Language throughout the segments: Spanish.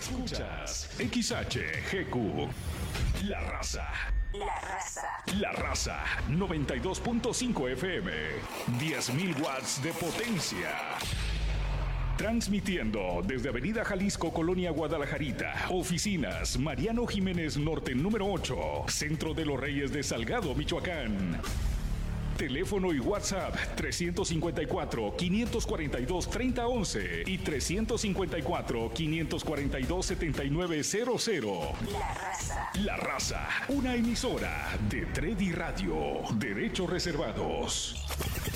Escuchas XHGQ. La Raza. La Raza. La Raza 92.5 FM. 10.000 watts de potencia. Transmitiendo desde Avenida Jalisco, Colonia Guadalajarita. Oficinas Mariano Jiménez Norte número 8. Centro de los Reyes de Salgado, Michoacán. Teléfono y WhatsApp 354-542-3011 y 354-542-7900. La Raza. La Raza, una emisora de Tredi Radio. Derechos reservados.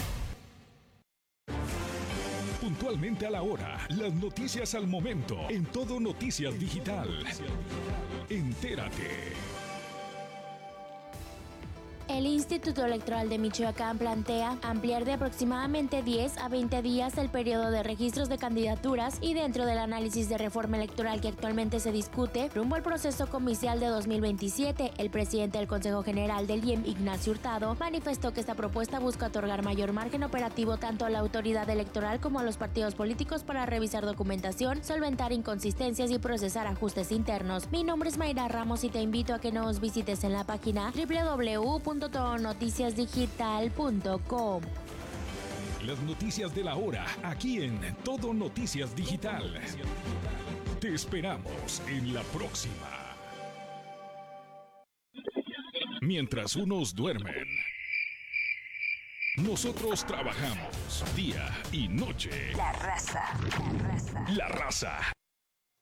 Puntualmente a la hora, las noticias al momento, en Todo Noticias Digital. Entérate. El Instituto Electoral de Michoacán plantea ampliar de aproximadamente 10 a 20 días el periodo de registros de candidaturas y dentro del análisis de reforma electoral que actualmente se discute, rumbo al proceso comicial de 2027, el presidente del Consejo General del IEM, Ignacio Hurtado, manifestó que esta propuesta busca otorgar mayor margen operativo tanto a la autoridad electoral como a los partidos políticos para revisar documentación, solventar inconsistencias y procesar ajustes internos. Mi nombre es Mayra Ramos y te invito a que nos visites en la página www.todonoticiasdigital.com. Las noticias de la hora, aquí en Todo Noticias Digital. Te esperamos en la próxima. Mientras unos duermen, nosotros trabajamos día y noche. La Raza. La Raza. La Raza